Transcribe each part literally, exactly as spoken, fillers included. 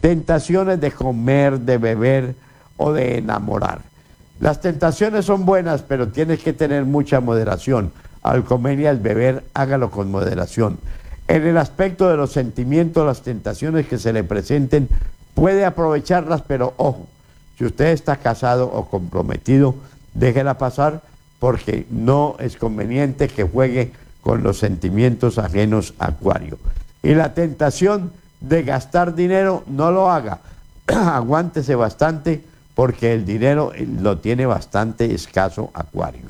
Tentaciones de comer, de beber o de enamorar. Las tentaciones son buenas, pero tienes que tener mucha moderación. Al comer y al beber, hágalo con moderación. En el aspecto de los sentimientos, las tentaciones que se le presenten, puede aprovecharlas, pero ojo, si usted está casado o comprometido, déjela pasar, porque no es conveniente que juegue con los sentimientos ajenos a Acuario. Y la tentación de gastar dinero, no lo haga. Aguántese bastante, porque el dinero lo tiene bastante escaso Acuario.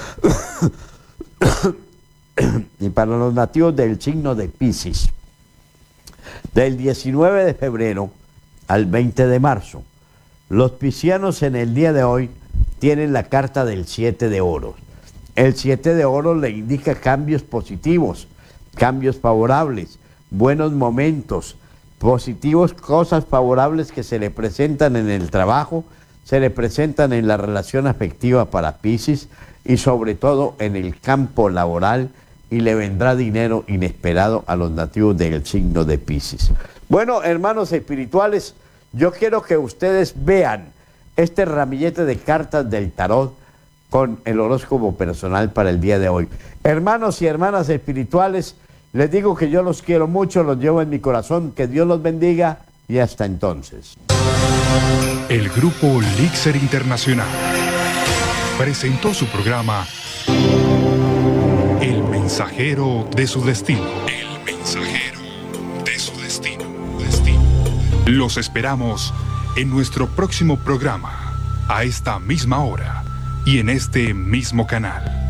Y para los nativos del signo de Piscis, del diecinueve de febrero al veinte de marzo, los piscianos en el día de hoy tienen la carta del siete de oros. El siete de oros le indica cambios positivos, cambios favorables, buenos momentos, positivos, cosas favorables que se le presentan en el trabajo, se le presentan en la relación afectiva para Piscis y sobre todo en el campo laboral, y le vendrá dinero inesperado a los nativos del signo de Piscis. Bueno, hermanos espirituales, yo quiero que ustedes vean este ramillete de cartas del tarot con el horóscopo personal para el día de hoy. Hermanos y hermanas espirituales, les digo que yo los quiero mucho, los llevo en mi corazón, que Dios los bendiga y hasta entonces. El Grupo Elixir Internacional presentó su programa El Mensajero de su Destino. El Mensajero de su Destino. Destino. Los esperamos en nuestro próximo programa, a esta misma hora y en este mismo canal.